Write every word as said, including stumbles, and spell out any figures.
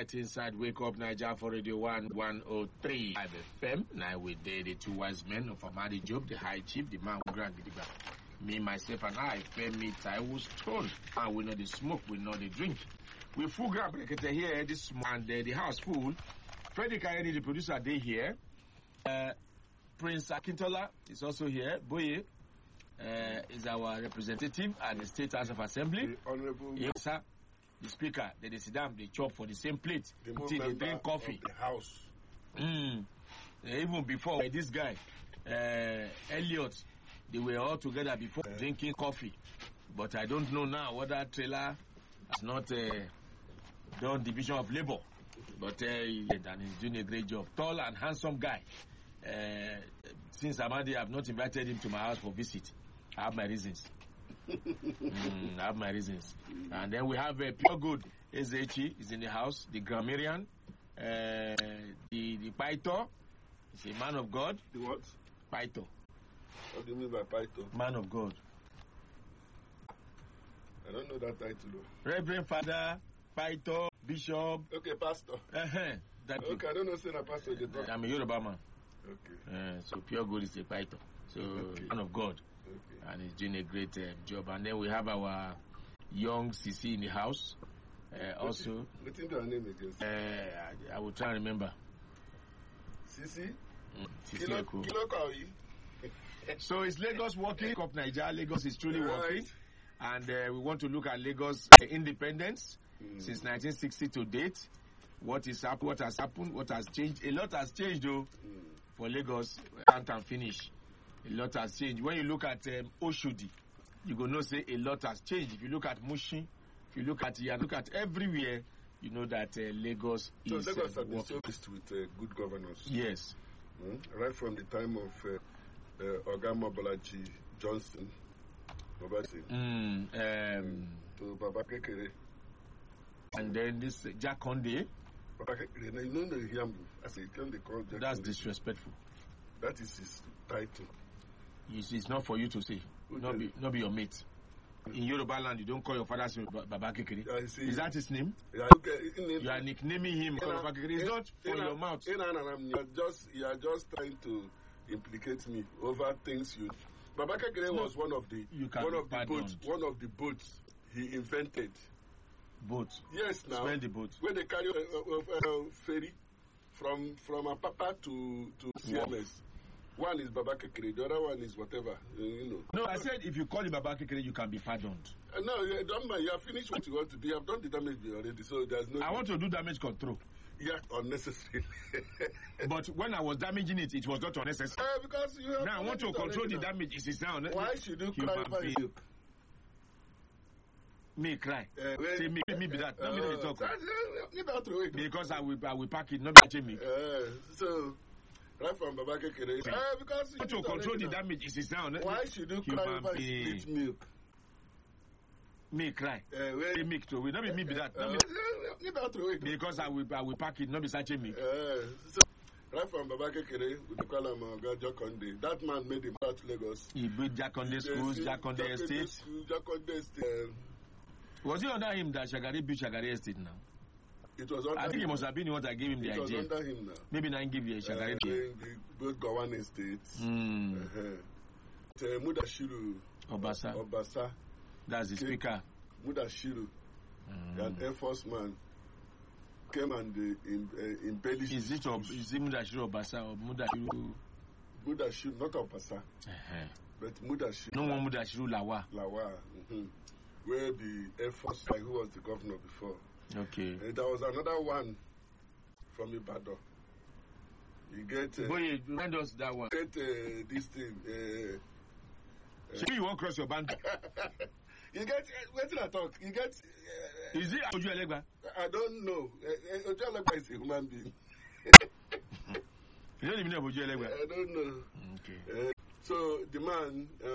right inside Wake Up Nigeria for Radio one one oh three F M. Now we did the two wise men of Amadi Job, the High Chief, the man who grand Gidigba. Me, myself, and I, Femi Taiwo Stone. And we know the smoke, we know the drink. We full grab here this and uh, the house full. Freddie Kayeni, the producer, they here. Uh, Prince Akintola is also here. Boye uh, is our representative at the State House of Assembly. The Honorable yes, sir. The speaker, they, they sit down, they chop for the same plate the until they drink coffee. Of the house. Mm. Uh, even before uh, this guy, uh, Elliot, they were all together before uh, drinking coffee. But I don't know now whether trailer has not uh, done division of labor. But uh, he, and he's doing a great job. Tall and handsome guy. Uh, since Amadi, I have not invited him to my house for visit. I have my reasons. mm, I have my reasons. And then we have uh, Pure Good. Ezechi is in the house. The grammarian. Uh, the the Paito. He's a man of God. The what? Paito. What do you mean by Paito? Man of God. I don't know that title though. Reverend Father, Paito, Bishop. Okay, Pastor. Uh-huh. That okay, I don't know say a pastor. I'm a Yoruba man. Okay. Uh, so Pure Good is a Paito. So okay. Man of God. Okay. And he's doing a great uh, job. And then we have our young C C in the house. Uh, also. What is her name again? Uh, I, I will try and remember. Sisi? Mm, Kilo, Kilo Kawi. So it's Lagos working. Cup Nigeria. Lagos is truly right. working. And uh, we want to look at Lagos uh, independence mm. since nineteen sixty to date. What is happened? What has happened? What has changed? A lot has changed though mm. for Lagos. Can't and finish. A lot has changed. When you look at um, Oshodi, you go know say a lot has changed. If you look at Mushin, if you look at you look at everywhere, you know that uh, Lagos so is Lagos uh, has been serviced with uh, good governance. Yes. Mm? Right from the time of uh, uh, Ogama Bolaji Johnson. Mm, um, to Baba Kekere. And then this uh, Jack Conde. Baba Kekere. Now, you know the Hiambu. I say, can they call Jack That's Conde? Disrespectful. That is his title. It's, it's not for you to say. Okay. Not be, not be your mate. In Yoruba land, you don't call your father's name Baba Kekere. Yeah, is that his name? Yeah, okay. You are nicknaming him Baba Kekere. It's not for your mouth. You are just, you are just trying to implicate me over things you. Baba Kekere no, was one of the one of the boats one of the boats he invented. Boat. Yes, now. Spell the boat. Where they carry a uh, uh, uh, ferry from from Apapa to to C M S. Wow. One is Baba Kekere, the other one is whatever, uh, you know. No, I said if you call him Baba Kekere, you can be pardoned. Uh, no, you don't mind. You have finished what you want to do. You have done the damage already, so there's no. I want to do damage control. Yeah, unnecessary. But when I was damaging it, it was not unnecessary. Uh, because you have now I want to control the now. damage. It is now. Why should you cry for you? Me cry. Uh, Say me, me be that. Uh, Not me they talk. Uh, because I will, I will pack it. Not catching me. Uh, so right from Baba Kekere. Uh, because you want to control the now. damage. It is now. Why should you cry over split milk? Me cry. Uh, Say milk to we. Not be me be that. Not me. Because I will, I will pack it. Not be such a me. Uh, so right from Baba Kekere, we call him uh, Jack Conde. That man made him out Lagos. He built Jack Conde schools, Jack Conde estate. Jack Conde estate. Uh, was it under him that Shagari built Shagari estate now? It was under I think him. it must have been the one that gave him the it idea. It was under him now. Maybe now give you a Shagari. Uh, both Gawan estates. Mm. Uh-huh. Uh, Mudashiru Obasa. Obasa. That's the came, speaker. Mudashiru, mm. an Air Force man, came and uh, in, uh, embellished. Is it, ob- is it Mudashiru Obasa or Mudashiru? Mudashiru, not Obasa. Uh-huh. But Mudashiru. No one Mudashiru Lawa. Lawa. Mm-hmm. Where the Air Force guy who was the governor before. Okay. And there was another one from Ibadan. You get. Uh, Boy, remind us that one. Get uh, this thing. Uh, uh, so you won't cross your band. You get. Uh, wait till I talk. You get. Uh, is it Oju Elegba? I don't know. Uh, Oju Elegba is a human being. You don't even know Oju Elegba? I don't know. Okay. Uh, so the man. Uh,